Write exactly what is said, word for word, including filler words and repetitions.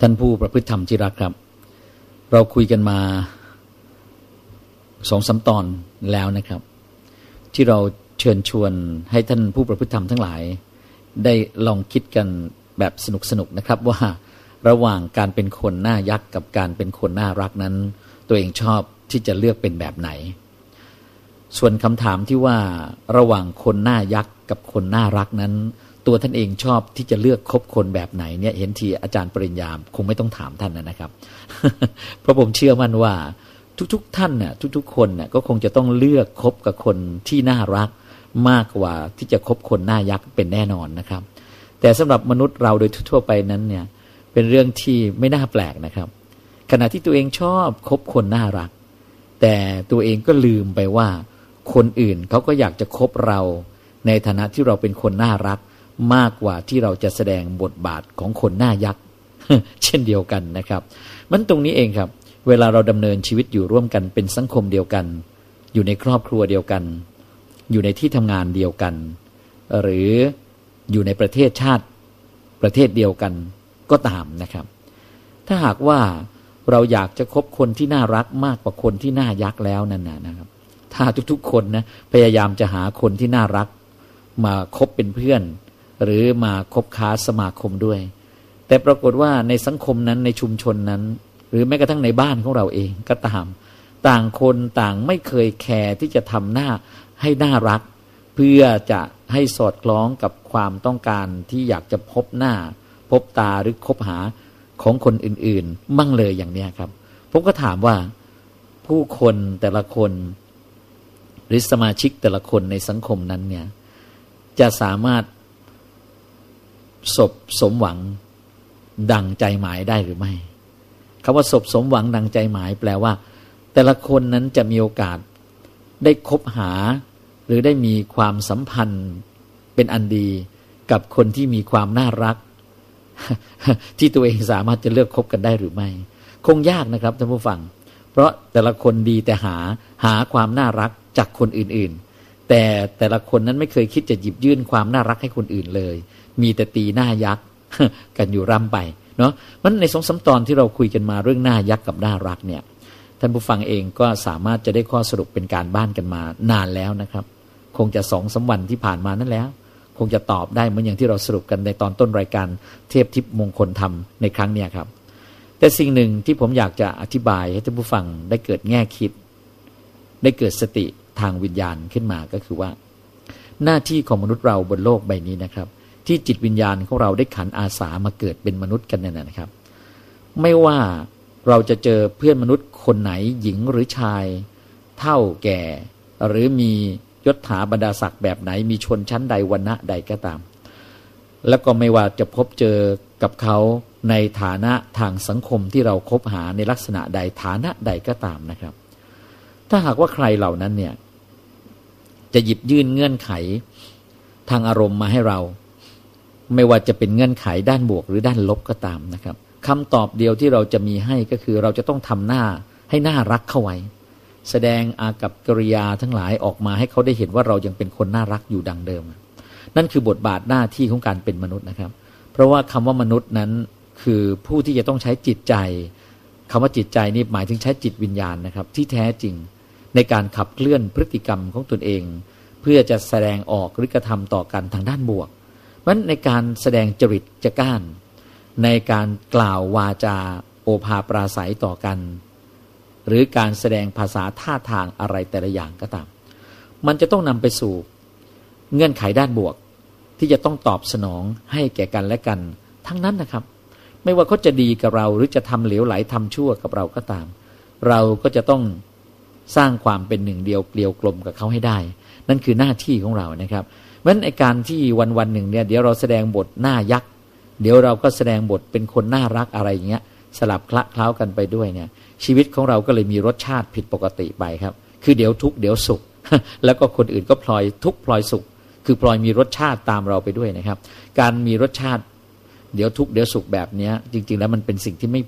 ท่านผู้ประพฤติธรรมที่รักครับเราคุยกันมาสองสามตอนแล้วนะครับที่เราเชิญชวนให้ท่านผู้ประพฤติธรรมทั้งหลายได้ลองคิดกันแบบสนุกๆนะครับว่าระหว่างการเป็นคนหน้ายักษ์กับการเป็นคนน่ารักนั้นตัวเองชอบที่จะเลือกเป็นแบบไหนส่วนคำถามที่ว่าระหว่างคนหน้ายักษ์กับคนน่ารักนั้นตัวท่านเองชอบที่จะเลือกคบคนแบบไหนเนี่ยเห็นทีอาจารย์ปริญญาคงไม่ต้องถามท่านนะครับ เพราะผมเชื่อมั่นว่าทุกๆท่านน่ะทุกๆคนน่ะก็คงจะต้องเลือกคบกับคนที่น่ารักมากกว่าที่จะคบคนหน้ายักษ์เป็นแน่นอนนะครับแต่สำหรับมนุษย์เราโดยทั่วไปนั้นเนี่ยเป็นเรื่องที่ไม่น่าแปลกนะครับขณะที่ตัวเองชอบคบคนน่ารักแต่ตัวเองก็ลืมไปว่าคนอื่นเขาก็อยากจะคบเราในฐานะที่เราเป็นคนน่ารักมากกว่าที่เราจะแสดงบทบาทของคนหน้ายักษ์ เช่นเดียวกันนะครับมันตรงนี้เองครับเวลาเราดำเนินชีวิตอยู่ร่วมกันเป็นสังคมเดียวกันอยู่ในครอบครัวเดียวกันอยู่ในที่ทำงานเดียวกันหรืออยู่ในประเทศชาติประเทศเดียวกันก็ตามนะครับถ้าหากว่าเราอยากจะคบคนที่น่ารักมากกว่าคนที่น่ายักษ์แล้วนั่นนะครับถ้าทุกๆคนนะพยายามจะหาคนที่น่ารักมาคบเป็นเพื่อนหรือมาคบค้าสมาคมด้วยแต่ปรากฏว่าในสังคมนั้นในชุมชนนั้นหรือแม้กระทั่งในบ้านของเราเองก็ตามต่างคนต่างไม่เคยแคร์ที่จะทำหน้าให้น่ารักเพื่อจะให้สอดคล้องกับความต้องการที่อยากจะพบหน้าพบตาหรือคบหาของคนอื่นๆมั่งเลยอย่างนี้ครับผมก็ถามว่าผู้คนแต่ละคนหรือสมาชิกแต่ละคนในสังคมนั้นเนี่ยจะสามารถสบสมหวังดังใจหมายได้หรือไม่คำว่าสบสมหวังดังใจหมายแปลว่าแต่ละคนนั้นจะมีโอกาสได้คบหาหรือได้มีความสัมพันธ์เป็นอันดีกับคนที่มีความน่ารัก ที่ตัวเองสามารถจะเลือกคบกันได้หรือไม่คงยากนะครับท่านผู้ฟังเพราะแต่ละคนดีแต่หาหาความน่ารักจากคนอื่นๆแต่แต่ละคนนั้นไม่เคยคิดจะหยิบยื่นความน่ารักให้คนอื่นเลยมีแต่ตีหน้ายักษ์ กันอยู่ร่ำไปเนาะมันในสองสามตอนที่เราคุยกันมาเรื่องหน้ายักษ์กับน่ารักเนี่ยท่านผู้ฟังเองก็สามารถจะได้ข้อสรุปเป็นการบ้านกันมานานแล้วนะครับคงจะสองสามวันที่ผ่านมานั่นแล้วคงจะตอบได้เหมือนอย่างที่เราสรุปกันในตอนต้นรายการเทพทิพย์มงคลธรรมในครั้งนี้ครับแต่สิ่งหนึ่งที่ผมอยากจะอธิบายให้ท่านผู้ฟังได้เกิดแง่คิดได้เกิดสติทางวิญญาณขึ้นมาก็คือว่าหน้าที่ของมนุษย์เราบนโลกใบนี้นะครับที่จิตวิญญาณของเราได้ขันอาสามาเกิดเป็นมนุษย์กันนั่นนะครับไม่ว่าเราจะเจอเพื่อนมนุษย์คนไหนหญิงหรือชายเฒ่าแก่หรือมียศถาบรรดาศักดิ์แบบไหนมีชนชั้นใดวรรณะใดก็ตามแล้วก็ไม่ว่าจะพบเจอกับเขาในฐานะทางสังคมที่เราคบหาในลักษณะใดฐานะใดก็ตามนะครับถ้าหากว่าใครเหล่านั้นเนี่ยจะหยิบยื่นเงื่อนไขทางอารมณ์มาให้เราไม่ว่าจะเป็นเงื่อนไขด้านบวกหรือด้านลบก็ตามนะครับคำตอบเดียวที่เราจะมีให้ก็คือเราจะต้องทำหน้าให้น่ารักเข้าไว้แสดงอากัปกิริยาทั้งหลายออกมาให้เขาได้เห็นว่าเรายังเป็นคนน่ารักอยู่ดังเดิมนั่นคือบทบาทหน้าที่ของการเป็นมนุษย์นะครับเพราะว่าคำว่ามนุษย์นั้นคือผู้ที่จะต้องใช้จิตใจคำว่าจิตใจนี่หมายถึงใช้จิตวิญญาณนะครับที่แท้จริงในการขับเคลื่อนพฤติกรรมของตนเองเพื่อจะแสดงออกหรือกระทำต่อกันทางด้านบวกเพราะฉะนั้นในการแสดงจริตจักร้านในการกล่าววาจาโอภาปราศัยต่อกันหรือการแสดงภาษาท่าทางอะไรแต่ละอย่างก็ตามมันจะต้องนำไปสู่เงื่อนไขด้านบวกที่จะต้องตอบสนองให้แก่กันและกันทั้งนั้นนะครับไม่ว่าเขาจะดีกับเราหรือจะทำเหลวไหลทำชั่วกับเราก็ตามเราก็จะต้องสร้างความเป็นหนึ่งเดียวเกลียวกลมกับเขาให้ได้นั่นคือหน้าที่ของเรานะครับเพราะฉะนั้นไอ้การที่วันวันหนึ่งเนี่ยเดี๋ยวเราแสดงบทหน้ายักษ์เดี๋ยวเราก็แสดงบทเป็นคนน่ารักอะไรอย่างเงี้ยสลับคละเคล้ากันไปด้วยเนี่ยชีวิตของเราก็เลยมีรสชาติผิดปกติไปครับคือเดี๋ยวทุกข์เดี๋ยวสุข แล้วก็คนอื่นก็พลอยทุกข์พลอยสุขคือพลอยมีรสชาติตามเราไปด้วยนะครับการมีรสชาติเดี๋ยวทุกข์เดี๋ยวสุขแบบนี้จริงๆแล้วมันเป็นสิ่งที่ไม่